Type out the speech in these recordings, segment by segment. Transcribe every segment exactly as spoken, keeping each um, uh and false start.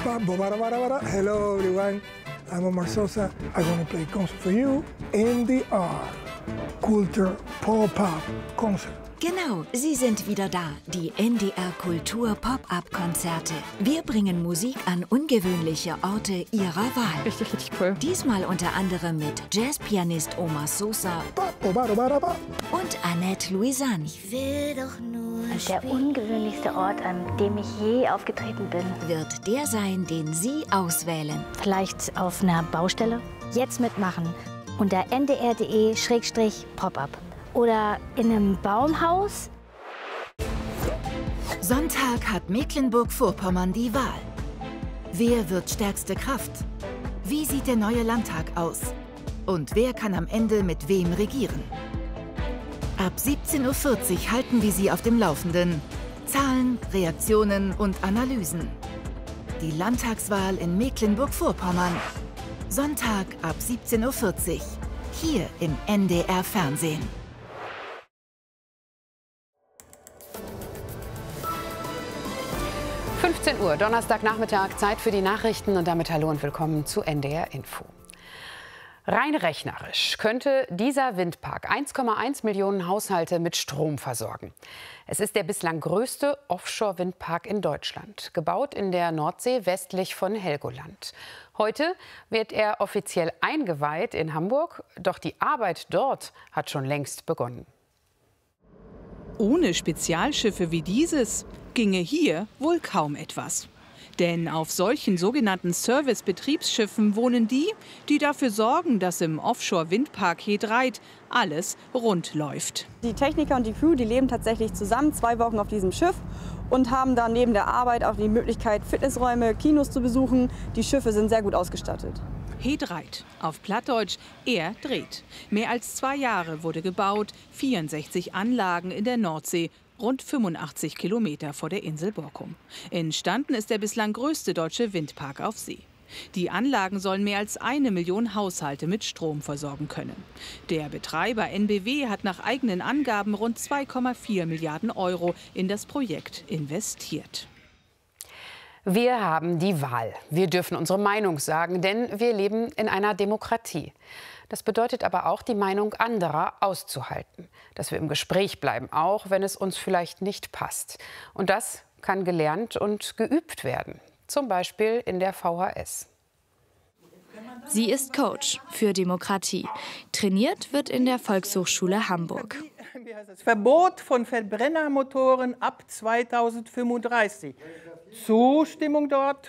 Hello everyone, I'm Omar Sosa. I'm going to play a concert for you. N D R, Kultur Pop-Up Concert. Genau, sie sind wieder da, die N D R Kultur Pop-Up-Konzerte. Wir bringen Musik an ungewöhnliche Orte ihrer Wahl. Richtig, richtig cool. Diesmal unter anderem mit Jazzpianist Omar Sosa und Annette Louisanne. Ich will doch nur Der ungewöhnlichste Ort, an dem ich je aufgetreten bin. Wird der sein, den Sie auswählen. Vielleicht auf einer Baustelle? Jetzt mitmachen. Unter n d r punkt d e Schrägstrich Pop-Up. Oder in einem Baumhaus? Sonntag hat Mecklenburg-Vorpommern die Wahl. Wer wird stärkste Kraft? Wie sieht der neue Landtag aus? Und wer kann am Ende mit wem regieren? Ab siebzehn Uhr vierzig halten wir Sie auf dem Laufenden. Zahlen, Reaktionen und Analysen. Die Landtagswahl in Mecklenburg-Vorpommern. Sonntag ab siebzehn Uhr vierzig. Hier im N D R-Fernsehen. fünfzehn Uhr, Donnerstagnachmittag, Zeit für die Nachrichten und damit hallo und willkommen zu N D R Info. Rein rechnerisch könnte dieser Windpark eins Komma eins Millionen Haushalte mit Strom versorgen. Es ist der bislang größte Offshore-Windpark in Deutschland, gebaut in der Nordsee westlich von Helgoland. Heute wird er offiziell eingeweiht in Hamburg, doch die Arbeit dort hat schon längst begonnen. Ohne Spezialschiffe wie dieses ginge hier wohl kaum etwas. Denn auf solchen sogenannten Service-Betriebsschiffen wohnen die, die dafür sorgen, dass im Offshore-Windpark He-Dreit alles rund läuft. Die Techniker und die Crew, die leben tatsächlich zusammen zwei Wochen auf diesem Schiff und haben dann neben der Arbeit auch die Möglichkeit, Fitnessräume, Kinos zu besuchen. Die Schiffe sind sehr gut ausgestattet. He-Dreit, auf Plattdeutsch, er dreht. Mehr als zwei Jahre wurde gebaut, vierundsechzig Anlagen in der Nordsee, rund fünfundachtzig Kilometer vor der Insel Borkum. Entstanden ist der bislang größte deutsche Windpark auf See. Die Anlagen sollen mehr als eine Million Haushalte mit Strom versorgen können. Der Betreiber N B W hat nach eigenen Angaben rund zwei Komma vier Milliarden Euro in das Projekt investiert. Wir haben die Wahl. Wir dürfen unsere Meinung sagen, denn wir leben in einer Demokratie. Das bedeutet aber auch, die Meinung anderer auszuhalten. Dass wir im Gespräch bleiben, auch wenn es uns vielleicht nicht passt. Und das kann gelernt und geübt werden. Zum Beispiel in der V H S. Sie ist Coach für Demokratie. Trainiert wird in der Volkshochschule Hamburg. Das Verbot von Verbrennermotoren ab zweitausendfünfunddreißig. Zustimmung dort,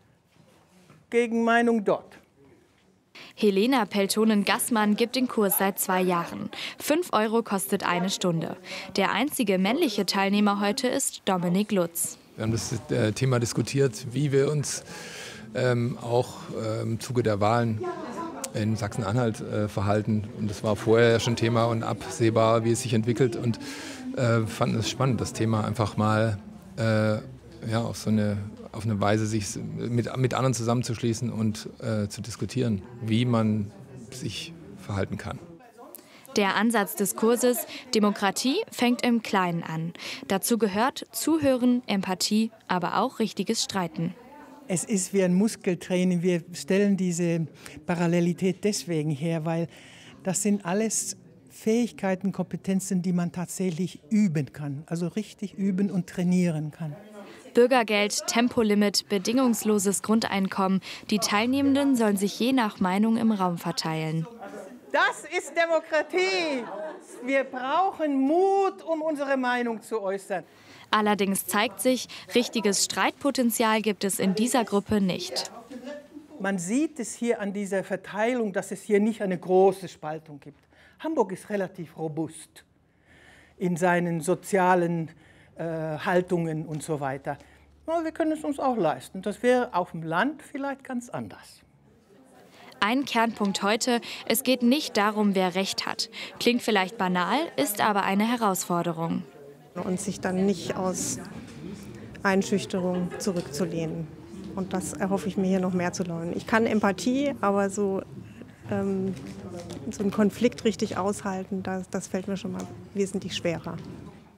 Gegenmeinung dort. Helena Peltonen-Gassmann gibt den Kurs seit zwei Jahren. Fünf Euro kostet eine Stunde. Der einzige männliche Teilnehmer heute ist Dominik Lutz. Wir haben das äh, Thema diskutiert, wie wir uns ähm, auch äh, im Zuge der Wahlen in Sachsen-Anhalt äh, verhalten. Und das war vorher schon Thema und absehbar, wie es sich entwickelt. Und äh, fanden es spannend, das Thema einfach mal äh, ja, auf so eine auf eine Weise sich mit, mit anderen zusammenzuschließen und äh, zu diskutieren, wie man sich verhalten kann. Der Ansatz des Kurses Demokratie fängt im Kleinen an. Dazu gehört Zuhören, Empathie, aber auch richtiges Streiten. Es ist wie ein Muskeltraining. Wir stellen diese Parallelität deswegen her, weil das sind alles Fähigkeiten, Kompetenzen, die man tatsächlich üben kann. Also richtig üben und trainieren kann. Bürgergeld, Tempolimit, bedingungsloses Grundeinkommen. Die Teilnehmenden sollen sich je nach Meinung im Raum verteilen. Das ist Demokratie. Wir brauchen Mut, um unsere Meinung zu äußern. Allerdings zeigt sich, richtiges Streitpotenzial gibt es in dieser Gruppe nicht. Man sieht es hier an dieser Verteilung, dass es hier nicht eine große Spaltung gibt. Hamburg ist relativ robust in seinen sozialen Äh, Haltungen und so weiter. Ja, wir können es uns auch leisten. Das wäre auf dem Land vielleicht ganz anders. Ein Kernpunkt heute, es geht nicht darum, wer Recht hat. Klingt vielleicht banal, ist aber eine Herausforderung. Und sich dann nicht aus Einschüchterung zurückzulehnen. Und das erhoffe ich mir hier noch mehr zu lernen. Ich kann Empathie, aber so, ähm, so einen Konflikt richtig aushalten, das, das fällt mir schon mal wesentlich schwerer.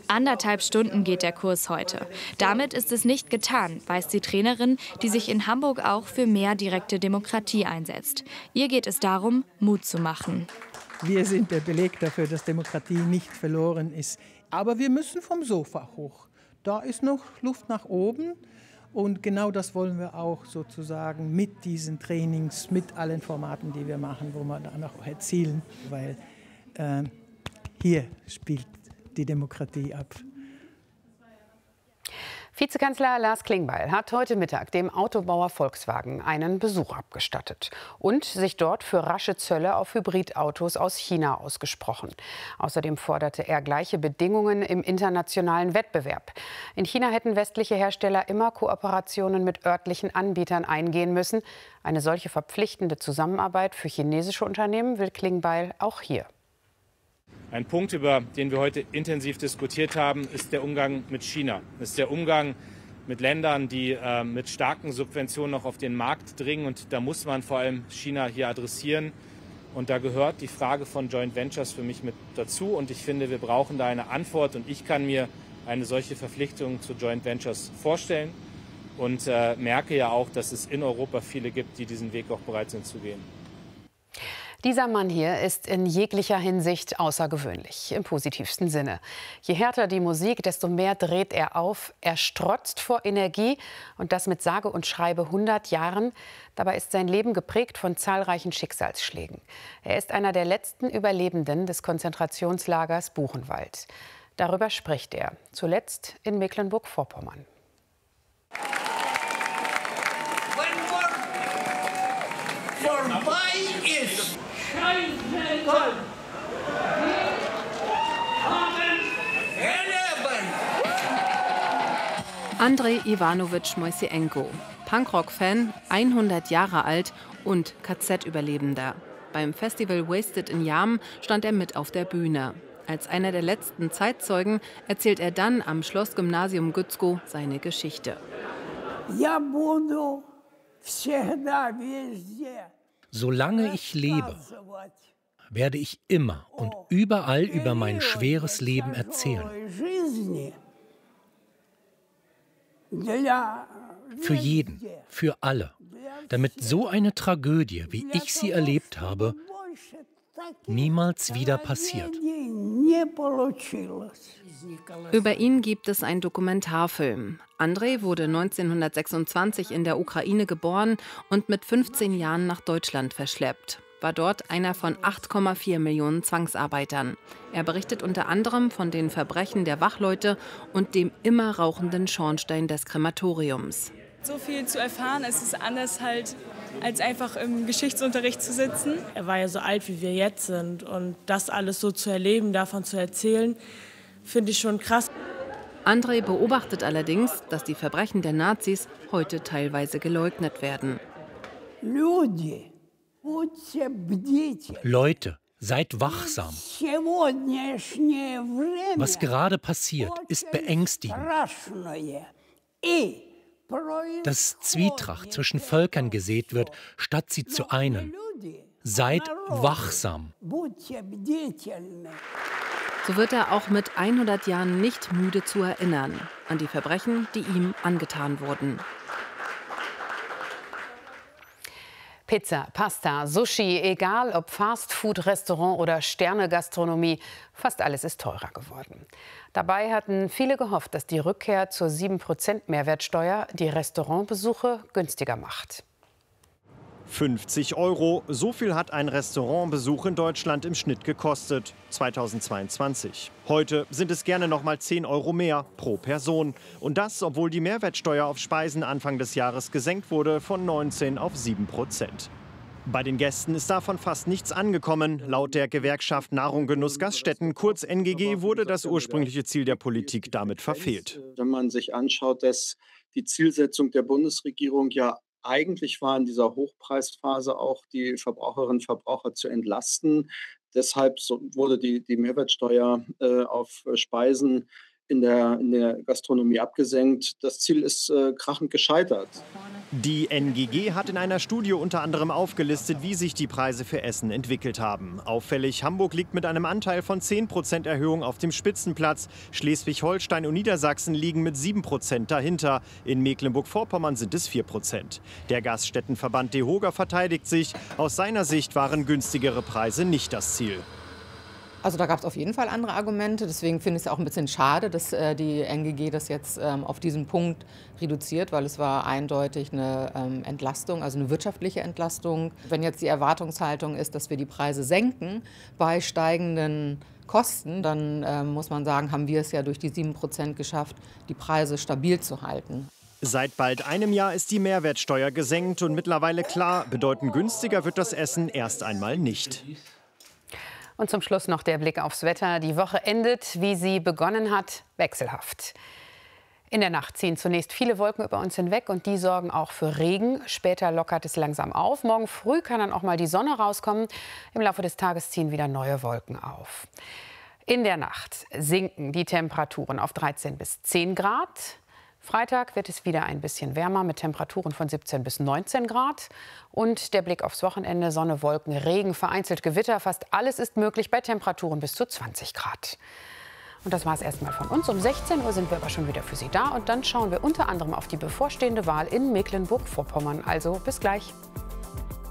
Anderthalb Stunden geht der Kurs heute. Damit ist es nicht getan, weiß die Trainerin, die sich in Hamburg auch für mehr direkte Demokratie einsetzt. Ihr geht es darum, Mut zu machen. Wir sind der Beleg dafür, dass Demokratie nicht verloren ist. Aber wir müssen vom Sofa hoch. Da ist noch Luft nach oben. Und genau das wollen wir auch sozusagen mit diesen Trainings, mit allen Formaten, die wir machen, wo wir dann auch erzielen. Weil äh, hier spielt die Demokratie ab. Vizekanzler Lars Klingbeil hat heute Mittag dem Autobauer Volkswagen einen Besuch abgestattet und sich dort für rasche Zölle auf Hybridautos aus China ausgesprochen. Außerdem forderte er gleiche Bedingungen im internationalen Wettbewerb. In China hätten westliche Hersteller immer Kooperationen mit örtlichen Anbietern eingehen müssen. Eine solche verpflichtende Zusammenarbeit für chinesische Unternehmen will Klingbeil auch hier. Ein Punkt, über den wir heute intensiv diskutiert haben, ist der Umgang mit China. Das ist der Umgang mit Ländern, die äh, mit starken Subventionen noch auf den Markt dringen. Und da muss man vor allem China hier adressieren. Und da gehört die Frage von Joint Ventures für mich mit dazu. Und ich finde, wir brauchen da eine Antwort. Und ich kann mir eine solche Verpflichtung zu Joint Ventures vorstellen. Und äh, merke ja auch, dass es in Europa viele gibt, die diesen Weg auch bereit sind zu gehen. Dieser Mann hier ist in jeglicher Hinsicht außergewöhnlich, im positivsten Sinne. Je härter die Musik, desto mehr dreht er auf. Er strotzt vor Energie und das mit sage und schreibe hundert Jahren. Dabei ist sein Leben geprägt von zahlreichen Schicksalsschlägen. Er ist einer der letzten Überlebenden des Konzentrationslagers Buchenwald. Darüber spricht er, zuletzt in Mecklenburg-Vorpommern. Vorbei ist. Scheiße Gott. Andrei Iwanowitsch Moiseenko, Punkrock-Fan, hundert Jahre alt und K Z-Überlebender. Beim Festival Wasted in Jam stand er mit auf der Bühne. Als einer der letzten Zeitzeugen erzählt er dann am Schlossgymnasium Gützkow seine Geschichte. Ja, budu всегда везде. Solange ich lebe, werde ich immer und überall über mein schweres Leben erzählen. Für jeden, für alle, damit so eine Tragödie, wie ich sie erlebt habe, niemals wieder passiert. Über ihn gibt es einen Dokumentarfilm. Andrei wurde neunzehnhundertsechsundzwanzig in der Ukraine geboren und mit fünfzehn Jahren nach Deutschland verschleppt. War dort einer von acht Komma vier Millionen Zwangsarbeitern. Er berichtet unter anderem von den Verbrechen der Wachleute und dem immer rauchenden Schornstein des Krematoriums. So viel zu erfahren, es ist anders halt, als einfach im Geschichtsunterricht zu sitzen. Er war ja so alt, wie wir jetzt sind. Und das alles so zu erleben, davon zu erzählen, finde ich schon krass. Andrei beobachtet allerdings, dass die Verbrechen der Nazis heute teilweise geleugnet werden. Leute, seid wachsam. Was gerade passiert, ist beängstigend. Dass Zwietracht zwischen Völkern gesät wird, statt sie zu einen. Seid wachsam. So wird er auch mit hundert Jahren nicht müde zu erinnern an die Verbrechen, die ihm angetan wurden. Pizza, Pasta, Sushi, egal ob Fast-Food-Restaurant oder Sterne-Gastronomie, fast alles ist teurer geworden. Dabei hatten viele gehofft, dass die Rückkehr zur sieben Prozent Mehrwertsteuer die Restaurantbesuche günstiger macht. fünfzig Euro, so viel hat ein Restaurantbesuch in Deutschland im Schnitt gekostet, zweitausendzweiundzwanzig. Heute sind es gerne noch mal zehn Euro mehr pro Person. Und das, obwohl die Mehrwertsteuer auf Speisen Anfang des Jahres gesenkt wurde von neunzehn auf sieben Prozent. Bei den Gästen ist davon fast nichts angekommen. Laut der Gewerkschaft Nahrung Genuss Gaststätten, kurz N G G, wurde das ursprüngliche Ziel der Politik damit verfehlt. Wenn man sich anschaut, dass die Zielsetzung der Bundesregierung ja eigentlich war, in dieser Hochpreisphase auch die Verbraucherinnen und Verbraucher zu entlasten. Deshalb wurde die, die Mehrwertsteuer äh, auf Speisen in der, in der Gastronomie abgesenkt. Das Ziel ist äh, krachend gescheitert. Die N G G hat in einer Studie unter anderem aufgelistet, wie sich die Preise für Essen entwickelt haben. Auffällig, Hamburg liegt mit einem Anteil von zehn Prozent Erhöhung auf dem Spitzenplatz. Schleswig-Holstein und Niedersachsen liegen mit sieben Prozent dahinter. In Mecklenburg-Vorpommern sind es vier Prozent. Der Gaststättenverband DEHOGA verteidigt sich. Aus seiner Sicht waren günstigere Preise nicht das Ziel. Also da gab es auf jeden Fall andere Argumente. Deswegen finde ich es auch ein bisschen schade, dass äh, die N G G das jetzt ähm, auf diesen Punkt reduziert, weil es war eindeutig eine ähm, Entlastung, also eine wirtschaftliche Entlastung. Wenn jetzt die Erwartungshaltung ist, dass wir die Preise senken bei steigenden Kosten, dann äh, muss man sagen, haben wir es ja durch die sieben Prozent geschafft, die Preise stabil zu halten. Seit bald einem Jahr ist die Mehrwertsteuer gesenkt und mittlerweile klar, bedeutend günstiger wird das Essen erst einmal nicht. Und zum Schluss noch der Blick aufs Wetter. Die Woche endet, wie sie begonnen hat, wechselhaft. In der Nacht ziehen zunächst viele Wolken über uns hinweg und die sorgen auch für Regen. Später lockert es langsam auf. Morgen früh kann dann auch mal die Sonne rauskommen. Im Laufe des Tages ziehen wieder neue Wolken auf. In der Nacht sinken die Temperaturen auf dreizehn bis zehn Grad. Freitag wird es wieder ein bisschen wärmer mit Temperaturen von siebzehn bis neunzehn Grad. Und der Blick aufs Wochenende: Sonne, Wolken, Regen, vereinzelt Gewitter. Fast alles ist möglich bei Temperaturen bis zu zwanzig Grad. Und das war es erstmal von uns. Um sechzehn Uhr sind wir aber schon wieder für Sie da. Und dann schauen wir unter anderem auf die bevorstehende Wahl in Mecklenburg-Vorpommern. Also bis gleich.